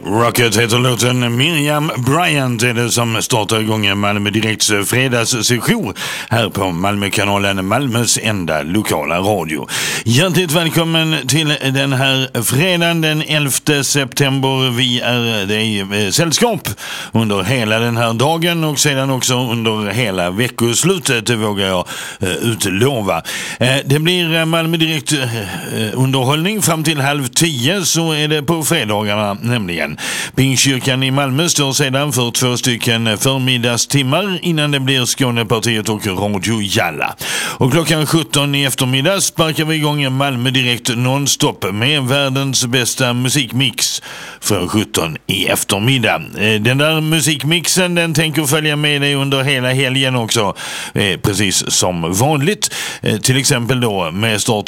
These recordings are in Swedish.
Rocket heter låten. Miriam Bryant är det som startar igång Malmö Direkts fredagssession här på Malmökanalen, Malmös enda lokala radio. Hjärtligt välkommen till den här fredagen den 11 september. Vi är det sällskap under hela den här dagen och sedan också under hela veckoslutet, det vågar jag utlova. Det blir Malmö Direkt underhållning fram till 9:30, så är det på fredagarna nämligen. Pingstkyrkan i Malmö står sedan för 2 stycken förmiddagstimmar innan det blir Skånepartiet och Radio Jalla. Och klockan 17 i eftermiddag sparkar vi igång Malmö Direkt nonstop med världens bästa musikmix från 17 i eftermiddag. Den där musikmixen, den tänker följa med dig under hela helgen också, precis som vanligt. Till exempel då med start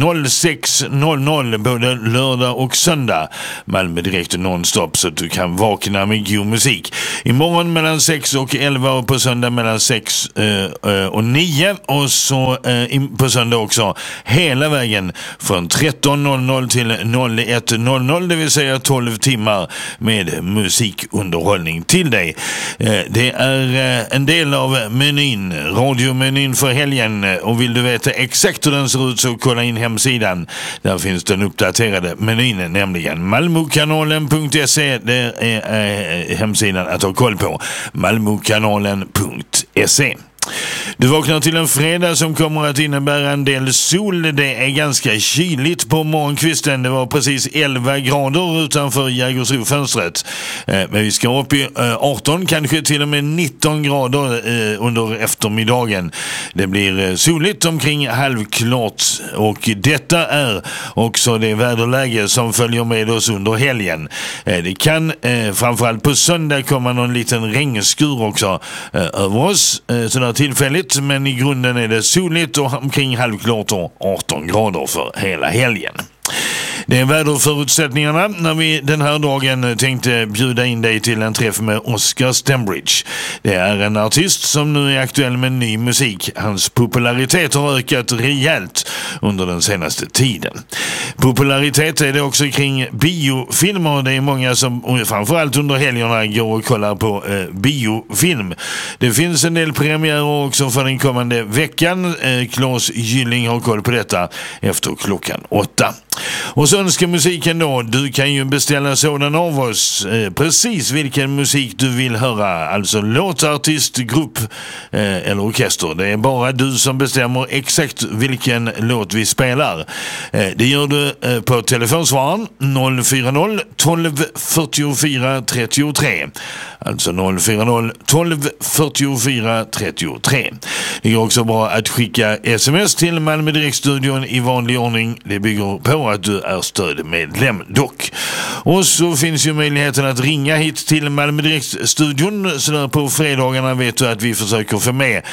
06:00 både lördag och söndag. Malmö Direkt nonstop, så att du kan vakna med god musik. Imorgon mellan 6 och 11 och på söndag mellan 6 och 9. Och så på söndag också hela vägen från 13:00 till 01:00, det vill säga 12 timmar med musikunderhållning till dig. Det är en del av menyn, radiomenyn för helgen, och vill du veta exakt hur den ser ut så kolla in hemsidan. Där finns den uppdaterade menyn, nämligen malmokanalen.se. Det är hemsidan att ha koll på. malmokanalen.se. Du vaknar till en fredag som kommer att innebära en del sol. Det är ganska kyligt på morgonkvisten. Det var precis 11 grader utanför Jägersro-fönstret. Men vi ska upp i 18, kanske till och med 19 grader under eftermiddagen. Det blir soligt omkring halvklart, och detta är också det väderläge som följer med oss under helgen. Det kan framförallt på söndag komma någon liten regnskur också över oss, sådär tillfälligt, men i grunden är det soligt och omkring halvklart och 18 grader för hela helgen. Det är väderförutsättningarna när vi den här dagen tänkte bjuda in dig till en träff med Oscar Stembridge. Det är en artist som nu är aktuell med ny musik. Hans popularitet har ökat rejält under den senaste tiden. Popularitet är det också kring biofilmer. Det är många som framförallt under helgerna går och kollar på biofilm. Det finns en del premiärer också för den kommande veckan. Claes Gylling har koll på detta efter klockan 8. Och så önskar musiken då. Du kan ju beställa sådan av oss. Precis vilken musik du vill höra. Alltså låtartist, grupp eller orkester. Det är bara du som bestämmer exakt vilken låt vi spelar. Det gör du på telefonsvararen 040 12 44 33. Alltså 040 12 44 33. Det går också bra att skicka sms till Malmö Direktstudion i vanlig ordning. Det bygger på att du är stödmedlem dock. Och så finns ju möjligheten att ringa hit till Malmö Direktstudion. Så där på fredagarna vet du att vi försöker få med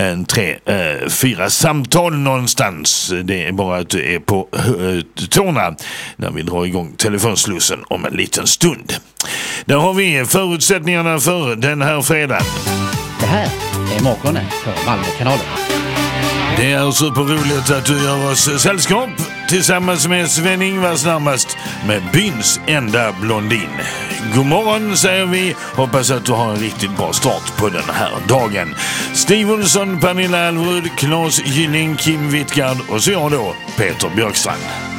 3-4 samtal någonstans. Det är bara att du är på tårna när vi drar igång telefonslussen om en liten stund. Där har vi förutsättningarna för den här fredagen. Det här är morgonen på Malmökanalen. Det är superroligt att du gör oss sällskap tillsammans med Sven-Ingvars närmast med byns enda blondin. God morgon säger vi. Hoppas att du har en riktigt bra start på den här dagen. Steve Olsson, Pernilla Alvrud, Claes Gylling, Kim Wittgard och så jag då, Peter Björkstrand.